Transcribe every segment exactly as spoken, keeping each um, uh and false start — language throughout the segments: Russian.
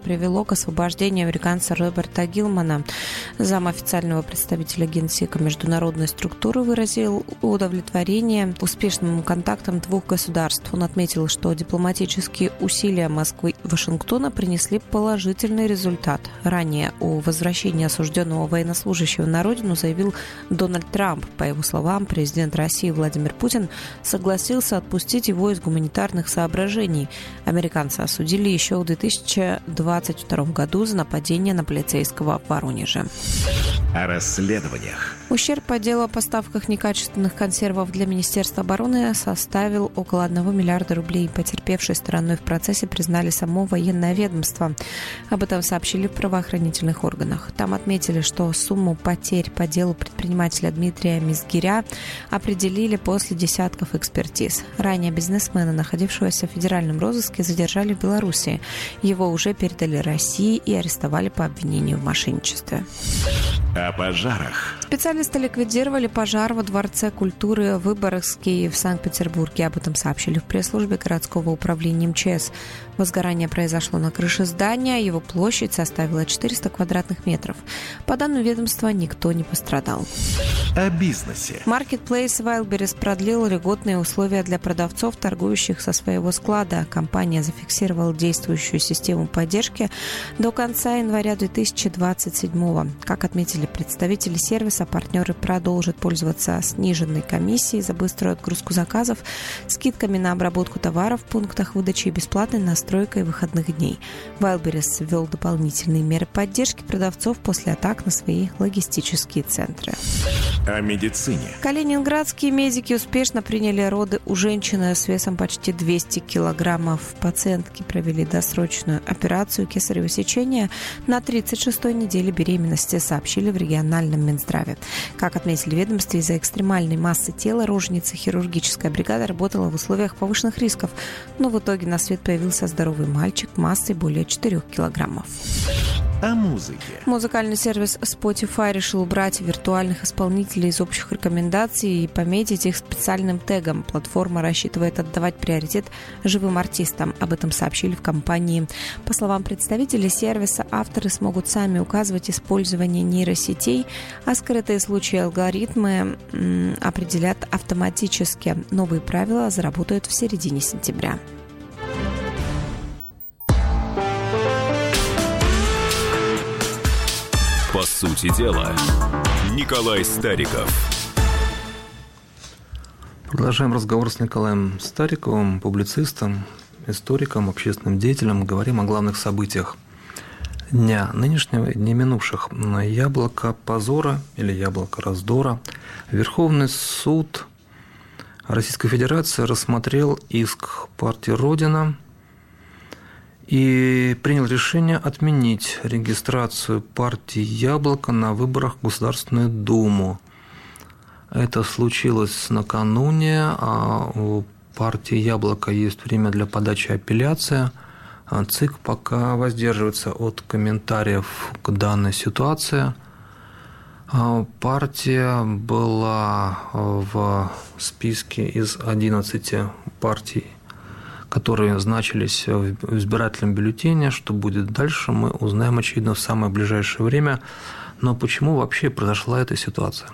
привело к освобождению американца Роберта Гилмана. Зам официального представителя Генсека международной структуры выразил удовлетворение успешным контактам двух государств. Он отметил, что дипломатические усилия Москвы и Вашингтона принесли положительный результат. Ранее о возвращении осужденного военнослужащего на родину заявил Дональд Трамп. По его словам, президент России Владимир Путин согласился отпустить его из гуманитарных соображений. Американцы осудили еще в две тысячи двадцать втором году за нападение на полицейского в Воронеже. О расследованиях. Ущерб по делу о поставках некачественных консервов для Министерства обороны составил около одного миллиарда рублей. Потерпевшей стороной в процессе признали само военное ведомство. Об этом сообщили в правоохранительных органах. Там отметили, что сумму потерь по делу предпринимателя Дмитрия Мизгиря определили после десятков экспертиз. Ранее бизнесмена, находившегося в федеральном розыске, задержали в Беларуси. Его уже передали России и арестовали по обвинению в мошенничестве. О пожарах. Специалисты ликвидировали пожар во Дворце культуры Выборгский в Санкт-Петербурге. Об этом сообщили в пресс-службе городского управления МЧС. Возгорание произошло на крыше здания. Его площадь составила четыреста квадратных метров. По данным ведомства, никто не пострадал. О бизнесе. Marketplace Wildberries продлил льготные условия для продавцов, торгующих со своего склада. Компания зафиксировала действующую систему поддержки до конца января две тысячи двадцать седьмого. Как отметили представители сервиса, партнеры продолжат пользоваться сниженной комиссией за быструю отгрузку заказов, скидками на обработку товаров в пунктах выдачи и бесплатной настройкой выходных дней. Wildberries ввел дополнительные меры поддержки продавцов после атак на свои логистические центры. О медицине. Калининградские медики успешно приняли роды у женщины с весом почти двести килограммов. Пациентки провели досрочную операцию кесарево сечения на тридцать шестой неделе беременности, сообщили в региональном Минздраве. Как отметили в ведомстве, из-за экстремальной массы тела роженица хирургическая бригада работала в условиях повышенных рисков, но в итоге на свет появился здоровый мальчик массой более четырех килограммов. О музыке. Музыкальный сервис Spotify решил убрать виртуальных исполнителей из общих рекомендаций и пометить их специальным тегом. Платформа рассчитывает отдавать приоритет живым артистам. Об этом сообщили в компании. По словам представителей сервиса, авторы смогут сами указывать использование нейросетей, а скрытые случаи алгоритмы м, определят автоматически. Новые правила заработают в середине сентября. По сути дела, Николай Стариков. Продолжаем разговор с Николаем Стариковым, публицистом, историком, общественным деятелем. Говорим о главных событиях дня нынешнего и дней минувших. Яблоко позора или яблоко раздора. Верховный суд Российской Федерации рассмотрел иск партии «Родина» и принял решение отменить регистрацию партии «Яблоко» на выборах в Государственную Думу. Это случилось накануне, а у партии «Яблоко» есть время для подачи апелляции. ЦИК пока воздерживается от комментариев к данной ситуации. Партия была в списке из одиннадцати партий, которые значились в избирательном бюллетене. Что будет дальше, мы узнаем, очевидно, в самое ближайшее время. Но почему вообще произошла эта ситуация?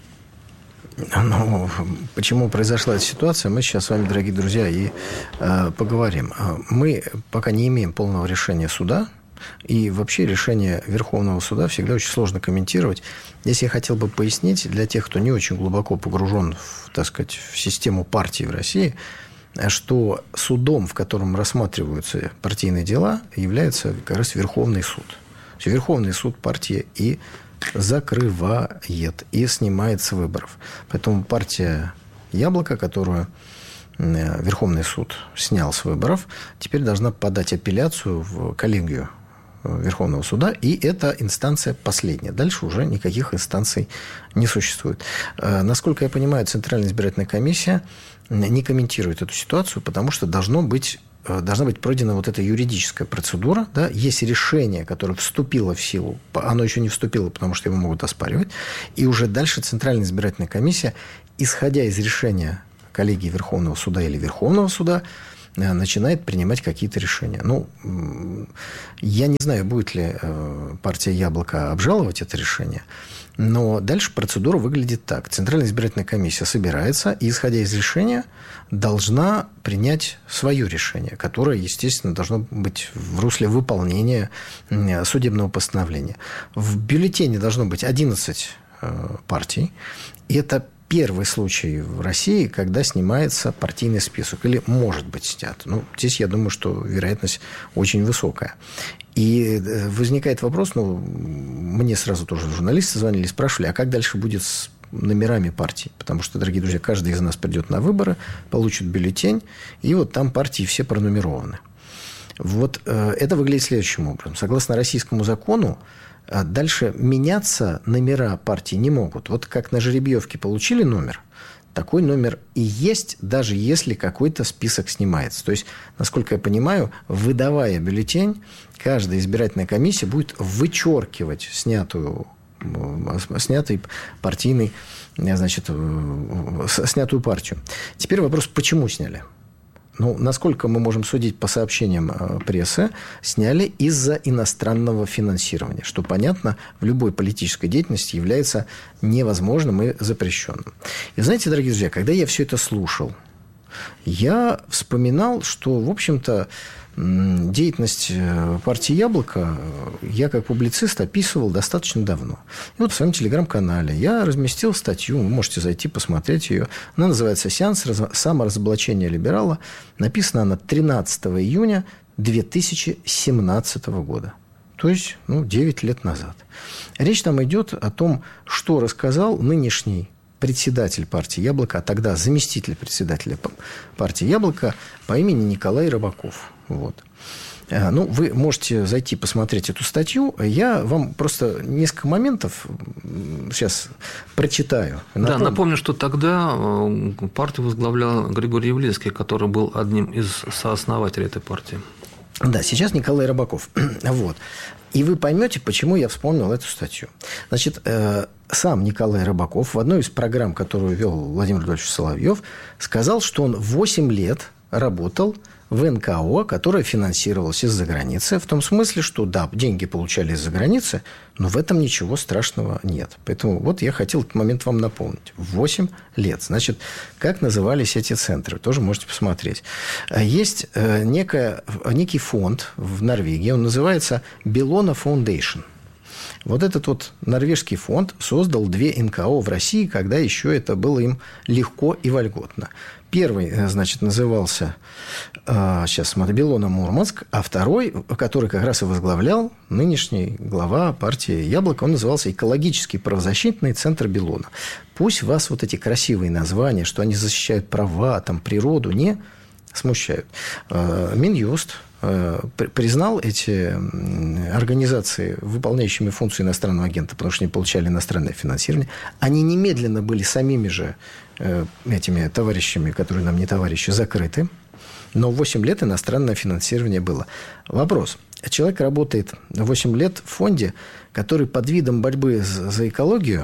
Ну, почему произошла эта ситуация, мы сейчас с вами, дорогие друзья, и э, поговорим. Мы пока не имеем полного решения суда, и вообще решение Верховного суда всегда очень сложно комментировать. Здесь я хотел бы пояснить для тех, кто не очень глубоко погружен в, так сказать, в систему партий в России, что судом, в котором рассматриваются партийные дела, является как раз Верховный суд. Верховный суд партии и закрывает, и снимает с выборов. Поэтому партия «Яблоко», которую Верховный суд снял с выборов, теперь должна подать апелляцию в коллегию Верховного суда, и это инстанция последняя. Дальше уже никаких инстанций не существует. Насколько я понимаю, Центральная избирательная комиссия не комментирует эту ситуацию, потому что должно быть, должна быть пройдена вот эта юридическая процедура. Да? Есть решение, которое вступило в силу, оно еще не вступило, потому что его могут оспаривать, и уже дальше Центральная избирательная комиссия, исходя из решения коллегии Верховного суда или Верховного суда, начинает принимать какие-то решения. Ну, я не знаю, будет ли партия «Яблоко» обжаловать это решение, но дальше процедура выглядит так. Центральная избирательная комиссия собирается и, исходя из решения, должна принять свое решение, которое, естественно, должно быть в русле выполнения судебного постановления. В бюллетене должно быть одиннадцать партий. И это первый случай в России, когда снимается партийный список. Или может быть снят. Ну, здесь, я думаю, что вероятность очень высокая. И возникает вопрос, ну, мне сразу тоже журналисты звонили, спрашивали, а как дальше будет с номерами партий? Потому что, дорогие друзья, каждый из нас придет на выборы, получит бюллетень, и вот там партии все пронумерованы. Вот э, это выглядит следующим образом. Согласно российскому закону, дальше меняться номера партий не могут. Вот как на жеребьевке получили номер, такой номер и есть, даже если какой-то список снимается. То есть, насколько я понимаю, выдавая бюллетень, каждая избирательная комиссия будет вычеркивать снятую, снятый партийный, значит, снятую партию. Теперь вопрос, почему сняли? Ну, насколько мы можем судить по сообщениям прессы, сняли из-за иностранного финансирования, что, понятно, в любой политической деятельности является невозможным и запрещенным. И знаете, дорогие друзья, когда я все это слушал, я вспоминал, что, в общем-то, деятельность партии «Яблоко» я как публицист описывал достаточно давно. И вот в своем телеграм-канале я разместил статью, вы можете зайти посмотреть ее. Она называется «Сеанс саморазоблачения либерала». Написана она тринадцатого июня две тысячи семнадцатого года. То есть, ну, девять лет назад. Речь там идет о том, что рассказал нынешний председатель партии «Яблоко», а тогда заместитель председателя партии «Яблоко» по имени Николай Рыбаков. Вот. Ну, вы можете зайти посмотреть эту статью. Я вам просто несколько моментов сейчас прочитаю. Напомню. Да, напомню, что тогда партию возглавлял Григорий Явлинский, который был одним из сооснователей этой партии. Да, сейчас Николай Рыбаков. Вот. И вы поймете, почему я вспомнил эту статью. Значит, сам Николай Рыбаков в одной из программ, которую вел Владимир Владимирович Соловьев, сказал, что он восемь лет работал в эн ка о, которая финансировалась из-за границы, в том смысле, что, да, деньги получали из-за границы, но в этом ничего страшного нет. Поэтому вот я хотел этот момент вам напомнить. восемь лет. Значит, как назывались эти центры? Тоже можете посмотреть. Есть некая, некий фонд в Норвегии, он называется Bellona Foundation. Вот этот вот норвежский фонд создал две эн ка о в России, когда еще это было им легко и вольготно. Первый, значит, назывался, сейчас смотрю, Bellona Мурманск, а второй, который как раз и возглавлял нынешний глава партии «Яблоко», он назывался «Экологический правозащитный центр Bellona». Пусть вас вот эти красивые названия, что они защищают права, там, природу, не смущают. Минюст признал эти организации выполняющими функцию иностранного агента, потому что они получали иностранное финансирование. Они немедленно были самими же этими товарищами, которые нам не товарищи, закрыты. Но восемь лет иностранное финансирование было. Вопрос. Человек работает восемь лет в фонде, который под видом борьбы за экологию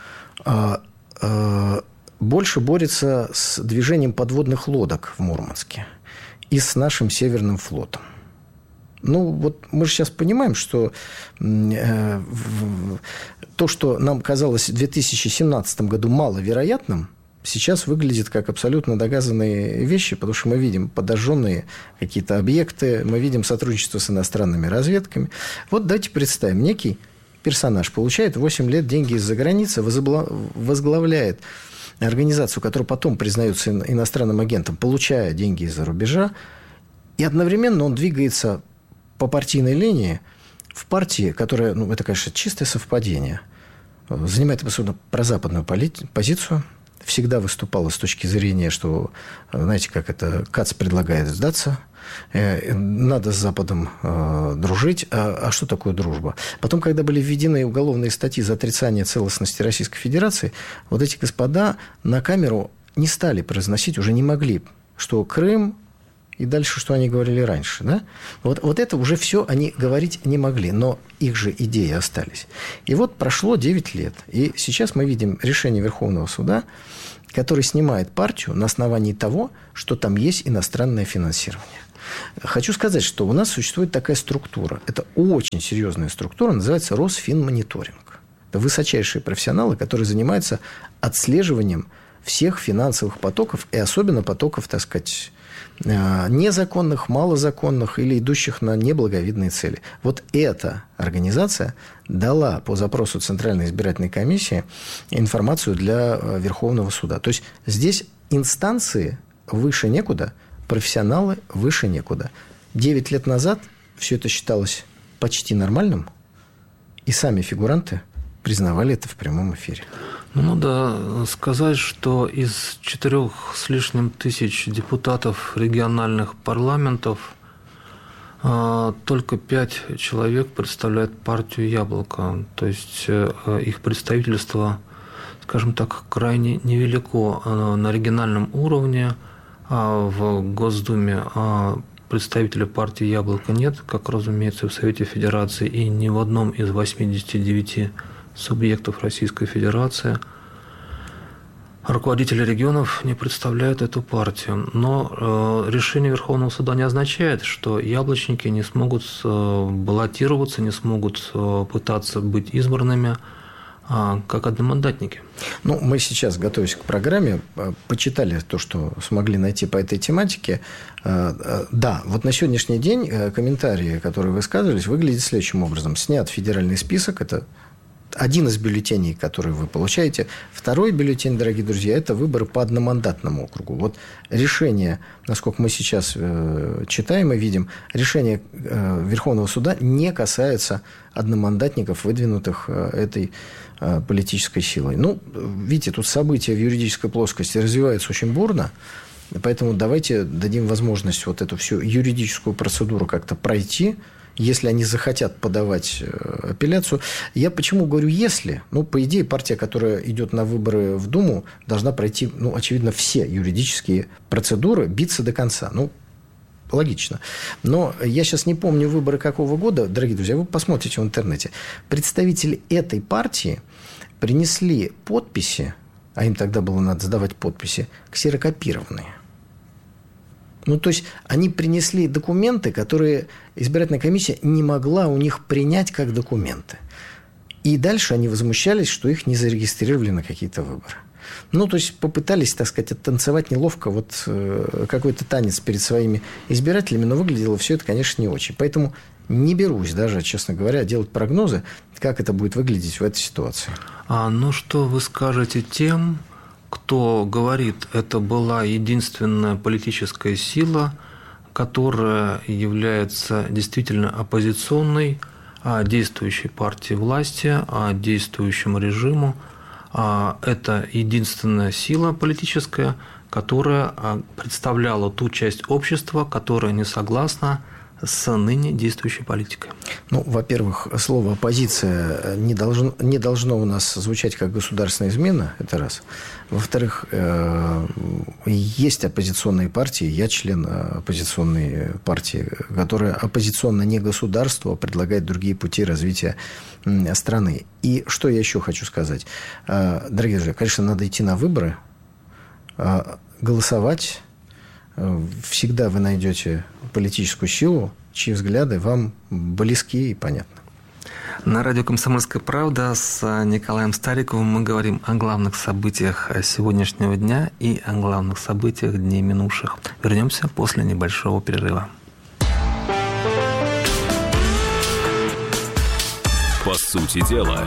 больше борется с движением подводных лодок в Мурманске и с нашим Северным флотом. Ну, вот мы же сейчас понимаем, что э, то, что нам казалось в две тысячи семнадцатом году маловероятным, сейчас выглядит как абсолютно доказанные вещи, потому что мы видим подожженные какие-то объекты, мы видим сотрудничество с иностранными разведками. Вот давайте представим, некий персонаж получает восемь лет деньги из-за границы, возглавляет организацию, которая потом признается иностранным агентом, получая деньги из-за рубежа, и одновременно он двигается по партийной линии в партии, которая, ну, это, конечно, чистое совпадение, занимает абсолютно прозападную позицию, всегда выступала с точки зрения, что, знаете, как это, Кац предлагает сдаться, надо с Западом э, дружить. А, а что такое дружба? Потом, когда были введены уголовные статьи за отрицание целостности Российской Федерации, вот эти господа на камеру не стали произносить, уже не могли, что Крым и дальше, что они говорили раньше. Да? Вот, вот это уже все они говорить не могли, но их же идеи остались. И вот прошло девять лет, и сейчас мы видим решение Верховного суда, который снимает партию на основании того, что там есть иностранное финансирование. Хочу сказать, что у нас существует такая структура. Это очень серьезная структура, называется Росфинмониторинг. Это высочайшие профессионалы, которые занимаются отслеживанием всех финансовых потоков, и особенно потоков, так сказать, незаконных, малозаконных или идущих на неблаговидные цели. Вот эта организация дала по запросу Центральной избирательной комиссии информацию для Верховного суда. То есть здесь инстанции выше некуда, профессионалы выше некуда. Девять лет назад все это считалось почти нормальным, и сами фигуранты признавали это в прямом эфире. Ну, надо сказать, что из четырех с лишним тысяч депутатов региональных парламентов только пять человек представляют партию «Яблоко». То есть их представительство, скажем так, крайне невелико на региональном уровне, а в Госдуме представителя партии «Яблоко» нет, как, разумеется, в Совете Федерации и ни в одном из восьмидесяти девяти субъектов Российской Федерации. Руководители регионов не представляют эту партию. Но э, решение Верховного суда не означает, что яблочники не смогут э, баллотироваться, не смогут э, пытаться быть избранными э, как одномандатники. Ну, мы сейчас, готовясь к программе, почитали то, что смогли найти по этой тематике. Да, вот на сегодняшний день комментарии, которые высказывались, выглядят следующим образом. Снят федеральный список, это один из бюллетеней, который вы получаете. Второй бюллетень, дорогие друзья, это выборы по одномандатному округу. Вот решение, насколько мы сейчас э, читаем и видим, решение э, Верховного суда не касается одномандатников, выдвинутых э, этой э, политической силой. Ну, видите, тут события в юридической плоскости развиваются очень бурно, поэтому давайте дадим возможность вот эту всю юридическую процедуру как-то пройти, если они захотят подавать апелляцию. Я почему говорю «если»? Ну, по идее, партия, которая идет на выборы в Думу, должна пройти, ну, очевидно, все юридические процедуры, биться до конца. Ну, логично. Но я сейчас не помню выборы какого года. Дорогие друзья, вы посмотрите в интернете. Представители этой партии принесли подписи, а им тогда было надо сдавать подписи, ксерокопированные. Ну, то есть, они принесли документы, которые избирательная комиссия не могла у них принять как документы. И дальше они возмущались, что их не зарегистрировали на какие-то выборы. Ну, то есть, попытались, так сказать, оттанцевать неловко вот э, какой-то танец перед своими избирателями, но выглядело все это, конечно, не очень. Поэтому не берусь даже, честно говоря, делать прогнозы, как это будет выглядеть в этой ситуации. А ну что вы скажете тем, кто говорит, это была единственная политическая сила, которая является действительно оппозиционной действующей партии власти, действующему режиму. Это единственная сила политическая, которая представляла ту часть общества, которая не согласна с ныне действующей политикой? Ну, во-первых, слово «оппозиция» не должно, не должно у нас звучать как государственная измена, это раз. Во-вторых, есть оппозиционные партии, я член оппозиционной партии, которая оппозиционна не государству, а предлагает другие пути развития страны. И что я еще хочу сказать? Дорогие друзья, конечно, надо идти на выборы, голосовать. Всегда вы найдете политическую силу, чьи взгляды вам близки и понятны. На радио «Комсомольская правда» с Николаем Стариковым мы говорим о главных событиях сегодняшнего дня и о главных событиях дней минувших. Вернемся после небольшого перерыва. По сути дела.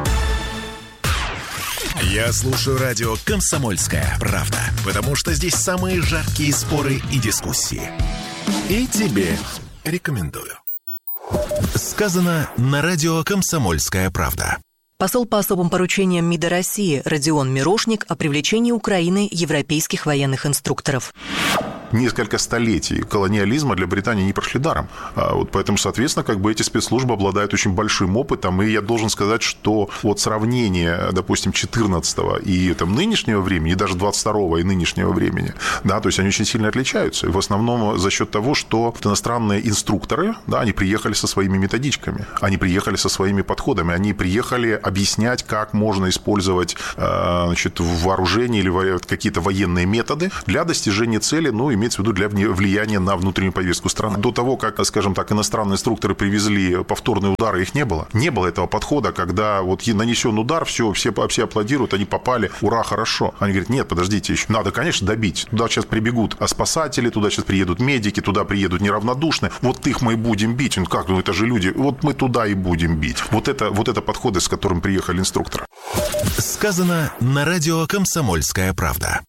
Я слушаю радио «Комсомольская правда», потому что здесь самые жаркие споры и дискуссии. И тебе рекомендую. Сказано на радио «Комсомольская правда». Посол по особым поручениям МИДа России Родион Мирошник о привлечении Украины европейских военных инструкторов. несколько столетий колониализма для Британии не прошли даром. А вот поэтому, соответственно, как бы эти спецслужбы обладают очень большим опытом. И я должен сказать, что вот сравнение, допустим, четырнадцатого и там, нынешнего времени, и даже двадцать второго и нынешнего времени, да, то есть они очень сильно отличаются. И в основном за счет того, что иностранные инструкторы, да, они приехали со своими методичками, они приехали со своими подходами, они приехали объяснять, как можно использовать, значит, вооружение или какие-то военные методы для достижения цели, ну, имеется в виду для влияния на внутреннюю повестку страны. До того, как, скажем так, иностранные инструкторы привезли повторные удары, их не было. Не было этого подхода, когда вот нанесен удар, все, все, все аплодируют, они попали, ура, хорошо. Они говорят, нет, подождите еще. Надо, конечно, добить. Туда сейчас прибегут спасатели, туда сейчас приедут медики, туда приедут неравнодушные. Вот их мы и будем бить. Ну как, ну это же люди. Вот мы туда и будем бить. Вот это, вот это подходы, с которым приехали инструкторы. Сказано на радио «Комсомольская правда».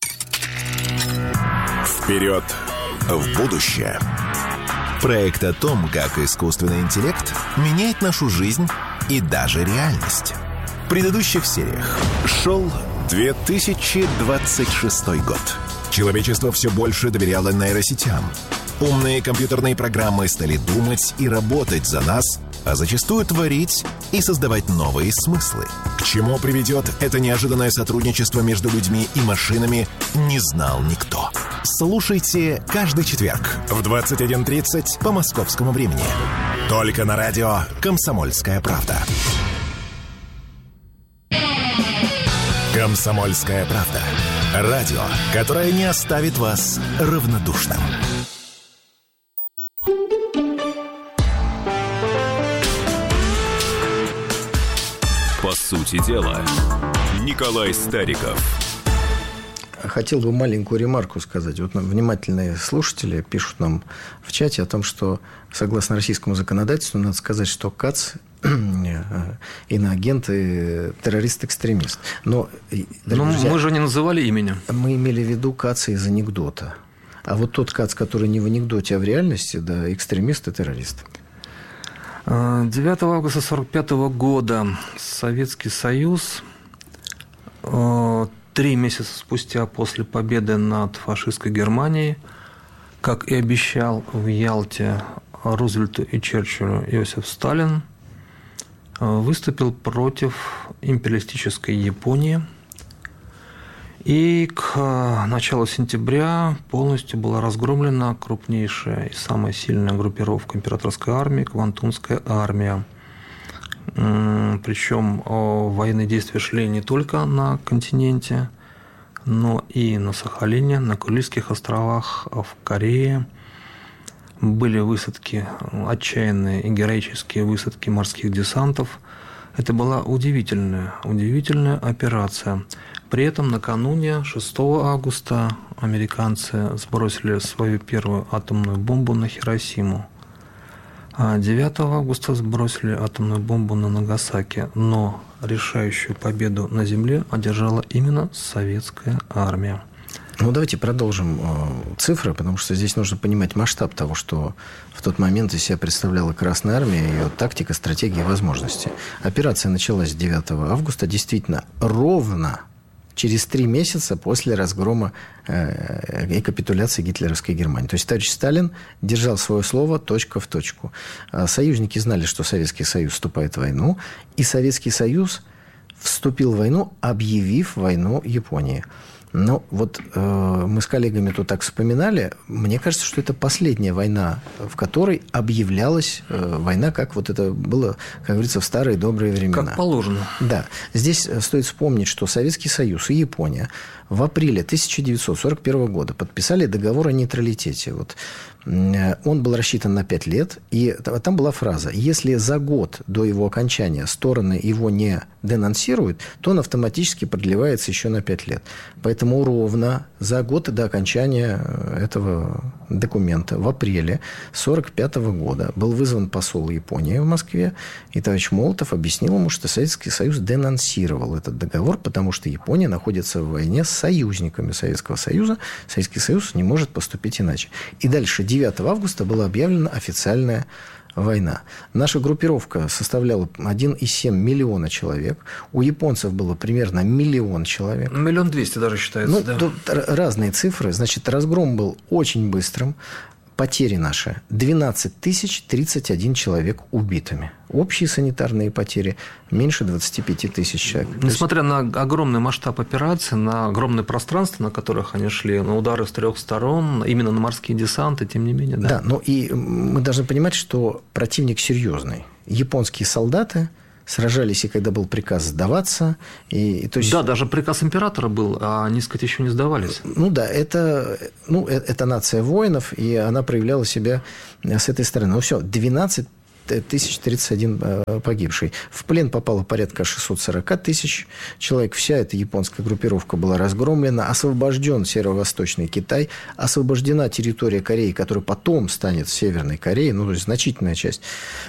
Вперед в будущее. Проект о том, как искусственный интеллект меняет нашу жизнь и даже реальность. В предыдущих сериях шел две тысячи двадцать шестой год. Человечество все больше доверяло нейросетям. Умные компьютерные программы стали думать и работать за нас, а зачастую творить и создавать новые смыслы. К чему приведет это неожиданное сотрудничество между людьми и машинами, не знал никто. Слушайте каждый четверг в двадцать один тридцать по московскому времени. Только на радио «Комсомольская правда». «Комсомольская правда». Радио, которое не оставит вас равнодушным. По сути дела, Николай Стариков. Хотел бы маленькую ремарку сказать. Вот внимательные слушатели пишут нам в чате о том, что согласно российскому законодательству надо сказать, что КАЦ иноагент и террорист-экстремист. Но, Но друзья, мы же не называли имени. Мы имели в виду КАЦа из анекдота. А вот тот КАЦ, который не в анекдоте, а в реальности, да, экстремист и террорист. девятого августа сорок пятого года Советский Союз, три месяца спустя после победы над фашистской Германией, как и обещал в Ялте Рузвельту и Черчиллю Иосиф Сталин, выступил против империалистической Японии. И к началу сентября полностью была разгромлена крупнейшая и самая сильная группировка императорской армии – Квантунская армия. Причем военные действия шли не только на континенте, но и на Сахалине, на Курильских островах, в Корее. Были высадки, отчаянные и героические высадки морских десантов. Это была удивительная, удивительная операция. При этом накануне, шестого августа, американцы сбросили свою первую атомную бомбу на Хиросиму. А девятого августа сбросили атомную бомбу на Нагасаки. Но решающую победу на земле одержала именно советская армия. Ну, давайте продолжим цифры, потому что здесь нужно понимать масштаб того, что в тот момент из себя представляла Красная Армия, ее тактика, стратегия, возможности. Операция началась девятого августа, действительно, ровно через три месяца после разгрома и капитуляции гитлеровской Германии. То есть товарищ Сталин держал свое слово точка в точку. Союзники знали, что Советский Союз вступает в войну, и Советский Союз вступил в войну, объявив войну Японии. Ну, вот э, мы с коллегами тут так вспоминали. Мне кажется, что это последняя война, в которой объявлялась э, война, как вот это было, как говорится, в старые добрые времена. Как положено. Да. Здесь стоит вспомнить, что Советский Союз и Япония в апреле тысяча девятьсот сорок первого года подписали договор о нейтралитете. Вот. Он был рассчитан на пять лет, и там была фраза: если за год до его окончания стороны его не денонсируют, то он автоматически продлевается еще на пять лет. Поэтому ровно за год до окончания этого документа в апреле сорок пятого года был вызван посол Японии в Москве, и товарищ Молотов объяснил ему, что Советский Союз денонсировал этот договор, потому что Япония находится в войне с союзниками Советского Союза. Советский Союз не может поступить иначе. И дальше девятого августа была объявлена официальная война. Наша группировка составляла один целых семь десятых миллиона человек. У японцев было примерно миллион человек. Миллион двести даже считается, ну, да. Тут разные цифры. Значит, разгром был очень быстрым. Потери наши двенадцать тысяч тридцать один человек убитыми. Общие санитарные потери меньше двадцать пять тысяч человек. Несмотря на огромный масштаб операции, на огромное пространство, на которых они шли, на удары с трех сторон, именно на морские десанты, тем не менее. Да, да, ну и мы должны понимать, что противник серьезный. Японские солдаты сражались, и когда был приказ сдаваться. И, и, то есть... Да, даже приказ императора был, а они, сказать, еще не сдавались. Ну да, это, ну, это нация воинов, и она проявляла себя с этой стороны. Ну все, двенадцать тысяч тридцать один погибший. В плен попало порядка шестьсот сорок тысяч человек. Вся эта японская группировка была разгромлена. Освобожден северо-восточный Китай. Освобождена территория Кореи, которая потом станет Северной Кореей. Ну, то есть значительная часть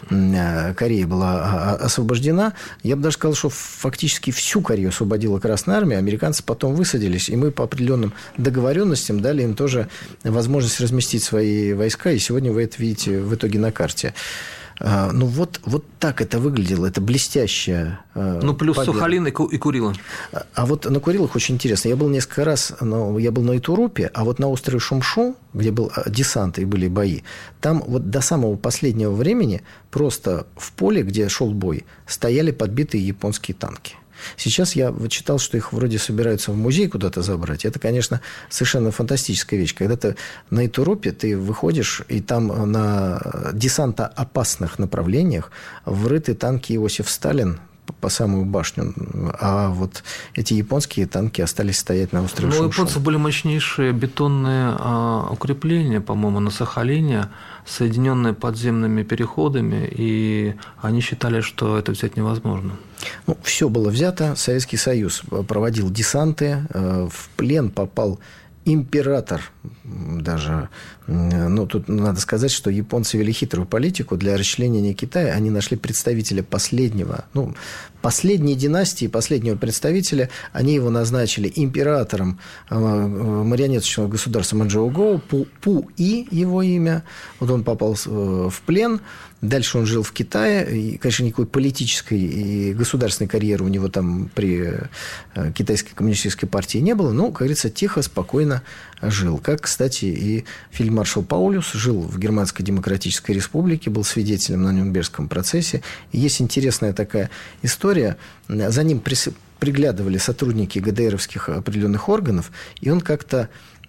Кореи была освобождена. Я бы даже сказал, что фактически всю Корею освободила Красная Армия. Американцы потом высадились, и мы по определенным договоренностям дали им тоже возможность разместить свои войска. И сегодня вы это видите в итоге на карте. Ну, вот, вот так это выглядело. Это блестящая Ну, плюс победа. Сахалин и Курила. А вот на Курилах очень интересно. Я был несколько раз, но я был на Итурупе, а вот на острове Шумшу, где был десант и были бои, там вот до самого последнего времени просто в поле, где шел бой, стояли подбитые японские танки. Сейчас я читал, что их вроде собираются в музей куда-то забрать. Это, конечно, совершенно фантастическая вещь. Когда ты на Итурупе, ты выходишь, и там на десантоопасных направлениях врыты танки Иосиф Сталин по самую башню, а вот эти японские танки остались стоять на острове Шумшу. Ну, у японцев были мощнейшие бетонные а, укрепления, по-моему, на Сахалине, соединенные подземными переходами, и они считали, что это взять невозможно. Ну, все было взято. Советский Союз проводил десанты, в плен попал император даже. Ну, тут надо сказать, что японцы вели хитрую политику. Для расчленения Китая они нашли представителя последнего, ну, последней династии, последнего представителя. Они его назначили императором марионеточного государства Манчжоу-Гоу. Пу, Пу-И его имя. Вот он попал в плен. Дальше он жил в Китае. И, конечно, никакой политической и государственной карьеры у него там при китайской коммунистической партии не было. Но, как говорится, тихо, спокойно жил. Как, кстати, и фельдмаршал Паулюс жил в Германской Демократической Республике, был свидетелем на Нюрнбергском процессе. И есть интересная такая история. За ним приглядывали сотрудники ГДРовских определенных органов, и он как-то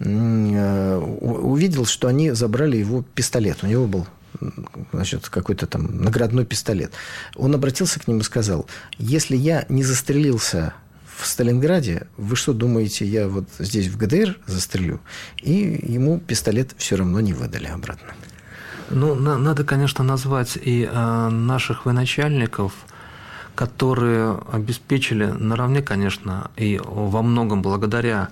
увидел, что они забрали его пистолет. У него был, значит, какой-то там наградной пистолет. Он обратился к ним и сказал: если я не застрелился в Сталинграде, вы что думаете, я вот здесь в ГДР застрелю? И ему пистолет все равно не выдали обратно. Ну, на, надо, конечно, назвать и э, наших военачальников, которые обеспечили наравне, конечно, и во многом благодаря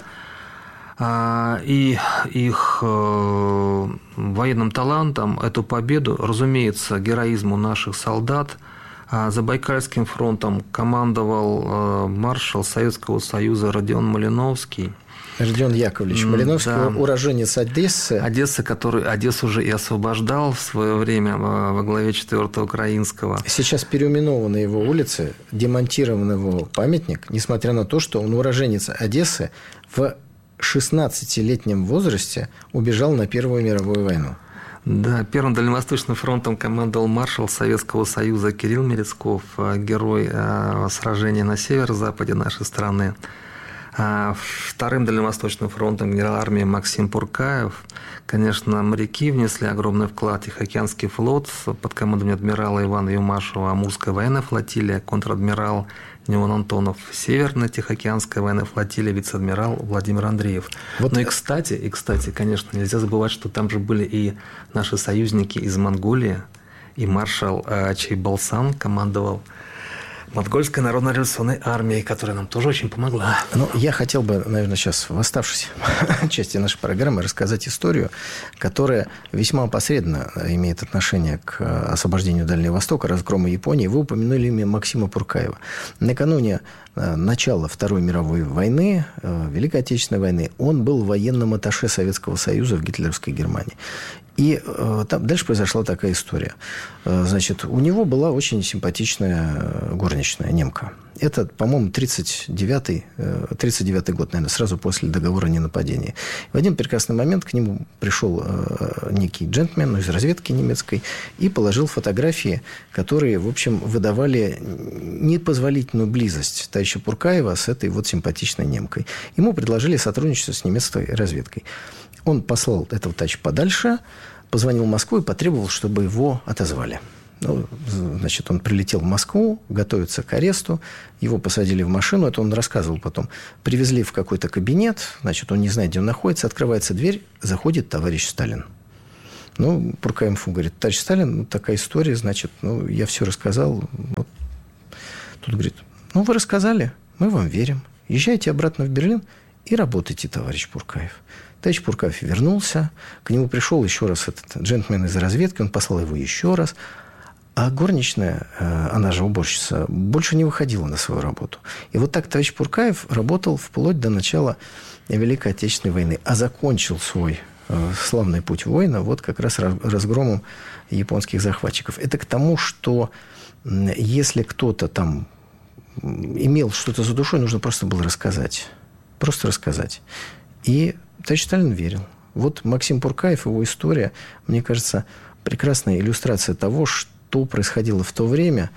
э, и их э, военным талантам эту победу, разумеется, героизму наших солдат. Забайкальским фронтом командовал маршал Советского Союза Родион Малиновский. Родион Яковлевич Малиновский, да. Уроженец Одессы. Одессы, который Одессу уже и освобождал в свое время во главе четвёртого Украинского. Сейчас переименованы его улицы, демонтирован его памятник, несмотря на то, что он уроженец Одессы, в шестнадцатилетнем возрасте убежал на Первую мировую войну. Да, Первым Дальневосточным фронтом командовал маршал Советского Союза Кирилл Мерецков, герой сражения на северо-западе нашей страны. Вторым Дальневосточным фронтом генерал армии Максим Пуркаев. Конечно, моряки внесли огромный вклад. Тихоокеанский флот под командованием адмирала Ивана Юмашева, Амурская военная флотилия, контр-адмирал Неон Антонов, Северная Тихоокеанская военная флотилия, вице-адмирал Владимир Андреев. Вот. Ну и кстати, и, кстати, конечно, нельзя забывать, что там же были и наши союзники из Монголии, и маршал Чайбалсан командовал Монгольской народно-революционной армией, которая нам тоже очень помогла. Ну, я хотел бы, наверное, сейчас в оставшейся части нашей программы рассказать историю, которая весьма опосредованно имеет отношение к освобождению Дальнего Востока, разгрому Японии. Вы упомянули имя Максима Пуркаева. Накануне начала Второй мировой войны, Великой Отечественной войны, он был военным атташе Советского Союза в гитлеровской Германии. И э, там дальше произошла такая история. Э, значит, у него была очень симпатичная горничная, немка. Это, по-моему, тридцать девятый, тридцать девятый год, наверное, сразу после договора о ненападении. В один прекрасный момент к нему пришел э, некий джентльмен, ну, из разведки немецкой, и положил фотографии, которые, в общем, выдавали непозволительную близость товарища Пуркаева с этой вот симпатичной немкой. Ему предложили сотрудничество с немецкой разведкой. Он послал этого товарища подальше, позвонил в Москву и потребовал, чтобы его отозвали. Ну, значит, он прилетел в Москву, готовится к аресту, его посадили в машину, это он рассказывал потом. Привезли в какой-то кабинет, значит, он не знает, где он находится, открывается дверь, заходит товарищ Сталин. Ну, Пуркаев говорит: товарищ Сталин, ну, такая история, значит, ну, я все рассказал. Вот. Тут говорит: ну, вы рассказали, мы вам верим. Езжайте обратно в Берлин и работайте, товарищ Пуркаев. Товарищ Пуркаев вернулся, к нему пришел еще раз этот джентльмен из разведки, он послал его еще раз. А горничная, она же уборщица, больше не выходила на свою работу. И вот так товарищ Пуркаев работал вплоть до начала Великой Отечественной войны. А закончил свой славный путь воина вот как раз разгромом японских захватчиков. Это к тому, что если кто-то там имел что-то за душой, нужно просто было рассказать. Просто рассказать. И товарищ Сталин верил. Вот Максим Пуркаев, его история, мне кажется, прекрасная иллюстрация того, что что происходило в то время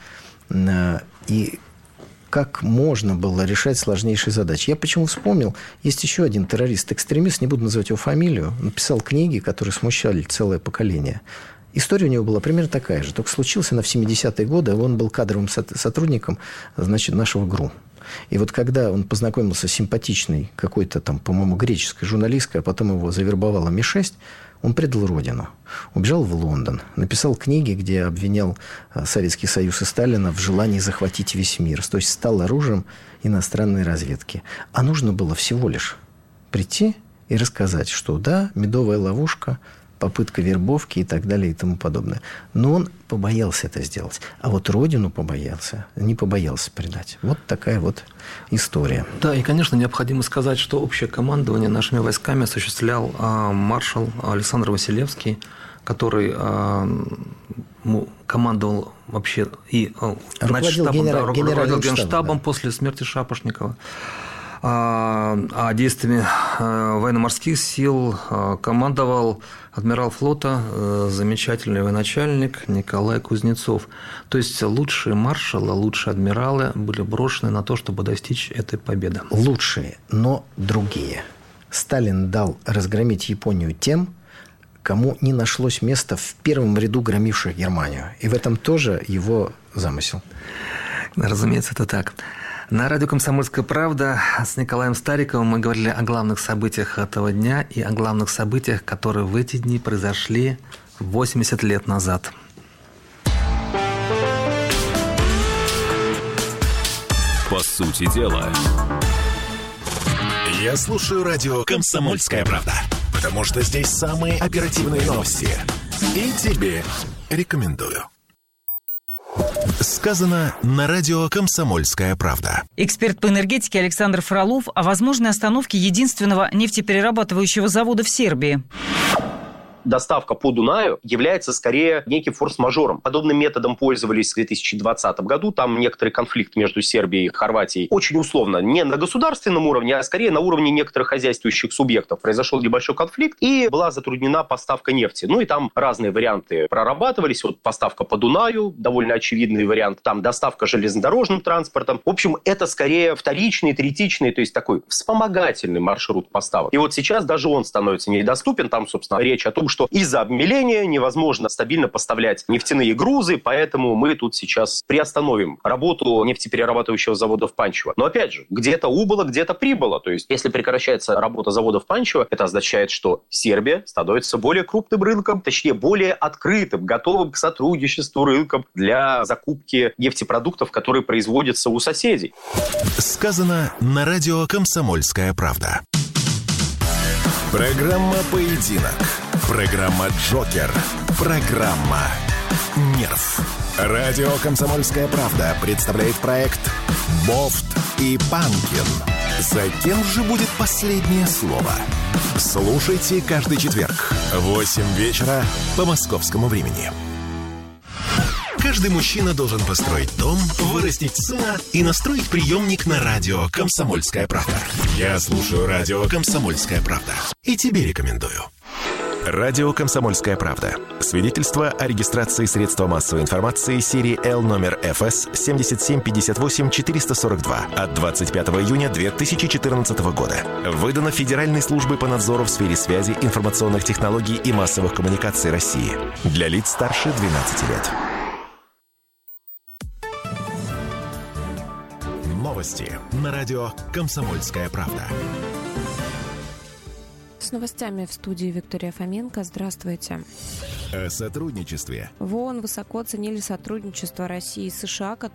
и как можно было решать сложнейшие задачи. Я почему вспомнил, есть еще один террорист-экстремист, не буду называть его фамилию, написал книги, которые смущали целое поколение. История у него была примерно такая же, только случилась она в семидесятые годы, он был кадровым сотрудником, значит, нашего ГРУ. И вот когда он познакомился с симпатичной какой-то там, по-моему, греческой журналисткой, а потом его завербовала Ми шесть, он предал родину, убежал в Лондон, написал книги, где обвинял Советский Союз и Сталина в желании захватить весь мир, то есть стал оружием иностранной разведки. А нужно было всего лишь прийти и рассказать, что да, медовая ловушка, попытка вербовки и так далее и тому подобное. Но он побоялся это сделать. А вот родину побоялся, не побоялся предать. Вот такая вот история. Да, и, конечно, необходимо сказать, что общее командование нашими войсками осуществлял а, маршал Александр Василевский, который а, командовал вообще и а, руководил, генера... да, генеральным генштабом, штабом, да. После смерти Шапошникова. А действиями военно-морских сил командовал адмирал флота, замечательный военачальник Николай Кузнецов. То есть лучшие маршалы, лучшие адмиралы были брошены на то, чтобы достичь этой победы. Лучшие, но другие. Сталин дал разгромить Японию тем, кому не нашлось места в первом ряду громивших Германию. И в этом тоже его замысел. Разумеется, это так. На радио «Комсомольская правда» с Николаем Стариковым мы говорили о главных событиях этого дня и о главных событиях, которые в эти дни произошли восемьдесят лет назад. По сути дела. Я слушаю радио «Комсомольская правда», потому что здесь самые оперативные новости. И тебе рекомендую. Сказано на радио «Комсомольская правда». Эксперт по энергетике Александр Фролов о возможной остановке единственного нефтеперерабатывающего завода в Сербии. Доставка по Дунаю является скорее неким форс-мажором. Подобным методом пользовались в две тысячи двадцатом году. Там некоторый конфликт между Сербией и Хорватией. Очень условно. Не на государственном уровне, а скорее на уровне некоторых хозяйствующих субъектов. Произошел небольшой конфликт, и была затруднена поставка нефти. Ну и там разные варианты прорабатывались. Вот поставка по Дунаю, довольно очевидный вариант. Там доставка железнодорожным транспортом. В общем, это скорее вторичный, третичный, то есть такой вспомогательный маршрут поставок. И вот сейчас даже он становится недоступен. Там, собственно, речь о том, что из-за обмеления невозможно стабильно поставлять нефтяные грузы, поэтому мы тут сейчас приостановим работу нефтеперерабатывающего завода в Панчево. Но опять же, где-то убыло, где-то прибыло. То есть, если прекращается работа завода в Панчево, это означает, что Сербия становится более крупным рынком, точнее, более открытым, готовым к сотрудничеству рынком для закупки нефтепродуктов, которые производятся у соседей. Сказано на радио «Комсомольская правда». Программа «Поединок». Программа «Джокер». Программа «Нерв». Радио «Комсомольская правда» представляет проект «Бофт и Панкин». За кем же будет Последнее слово. Слушайте каждый четверг в восемь вечера по московскому времени. Каждый мужчина должен построить дом, вырастить сына и настроить приемник на радио «Комсомольская правда». Я слушаю радио «Комсомольская правда» и тебе рекомендую. Радио «Комсомольская правда». Свидетельство о регистрации средства массовой информации серии Л номер эф эс семь семь пять восемь четыре сорок два от двадцать пятого июня две тысячи четырнадцатого года. Выдано Федеральной службой по надзору в сфере связи, информационных технологий и массовых коммуникаций России. Для лиц старше двенадцати лет. Новости на радио «Комсомольская правда». С новостями в студии Виктория Фоменко. Здравствуйте. О сотрудничестве. В ООН высоко оценили сотрудничество России и США,